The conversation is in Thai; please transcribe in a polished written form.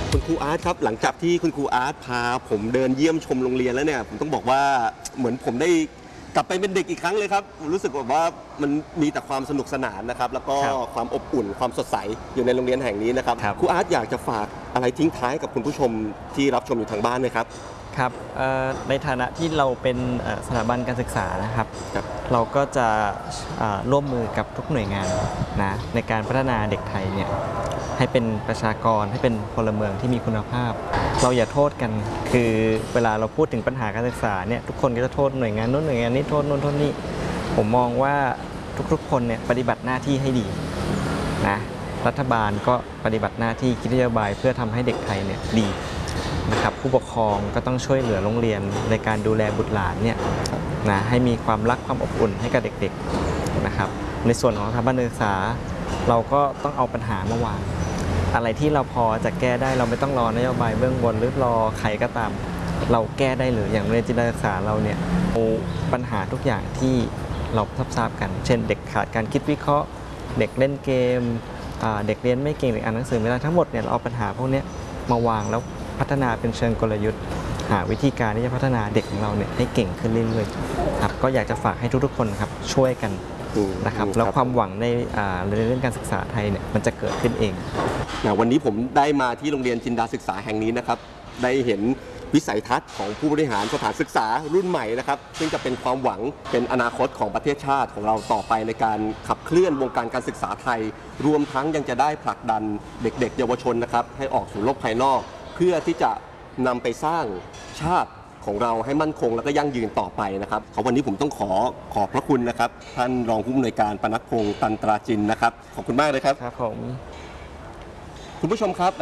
คุณครูอาร์ตครับหลังจากที่คุณครูอาร์ตพาผมเดินเยี่ยมชมโรงเรียนแล้วเนี่ยผมต้องบอกว่าเหมือนผมได้กลับไปเป็นเด็กอีกครั้งเลยครับรู้สึกว่ามันมีแต่ความสนุกสนานนะครับแล้วก็ความอบอุ่นความสดใสอยู่ในโรงเรียนแห่งนี้นะครับครูอาร์ตอยากจะฝากอะไรทิ้งท้ายกับคุณผู้ชมที่รับชมอยู่ทางบ้านไหมครับครับในฐานะที่เราเป็นสถาบันการศึกษานะครับเราก็จะร่วมมือกับทุกหน่วยงานนะในการพัฒนาเด็กไทยเนี่ยให้เป็นประชากรให้เป็นพลเมืองที่มีคุณภาพเราอย่าโทษกันคือเวลาเราพูดถึงปัญหาการศึกษาเนี่ยทุกคนก็จะโทษหน่วยงานโน้นหน่วยงานนี้โทษโน้นโทษนี่ผมมองว่าทุกๆคนเนี่ยปฏิบัติหน้าที่ให้ดีนะรัฐบาลก็ปฏิบัติหน้าที่คิดนโยบายเพื่อทำให้เด็กไทยเนี่ยดีนะครับผู้ปกครองก็ต้องช่วยเหลือโรงเรียนในการดูแลบุตรหลานเนี่ยนะให้มีความรักความอบอุ่นให้กับเด็กๆนะครับในส่วนของสถาบันการศึกษาเราก็ต้องเอาปัญหามาวางอะไรที่เราพอจะแก้ได้เราไม่ต้องรอนโยบายเบื้องบนหรือรอใครก็ตามเราแก้ได้เลยอย่างในจินตศึกษาเราเนี่ยเอาปัญหาทุกอย่างที่เราทราบกันเช่นเด็กขาดการคิดวิเคราะห์เด็กเล่นเกมเด็กเรียนไม่เก่งเด็กอ่านหนังสือไม่ได้ทั้งหมดเนี่ยเราเอาปัญหาพวกนี้มาวางแล้วพัฒนาเป็นเชิงกลยุทธ์หาวิธีการที่จะพัฒนาเด็กของเราเนี่ยให้เก่งขึ้นเรื่อยๆครับก็อยากจะฝากให้ทุกๆคนครับช่วยกันนะครับแล้วความหวังในเรื่องการศึกษาไทยเนี่ยมันจะเกิดขึ้นเองวันนี้ผมได้มาที่โรงเรียนจินดาศึกษาแห่งนี้นะครับได้เห็นวิสัยทัศน์ของผู้บริหารสถานศึกษารุ่นใหม่นะครับซึ่งจะเป็นความหวังเป็นอนาคตของประเทศชาติของเราต่อไปในการขับเคลื่อนวงการการศึกษาไทยรวมทั้งยังจะได้ผลักดันเด็กๆเยาวชนนะครับให้ออกสู่โลกภายนอกเพื่อที่จะนำไปสร้างชาติของเราให้มั่นคงและก็ยั่งยืนต่อไปนะครับวันนี้ผมต้องขอบพระคุณนะครับท่านรองผู้อำนวยการปนัดพงษ์ตันตราจินนะครับขอบคุณมากเลยครับครับผมคุณผู้ชมครับ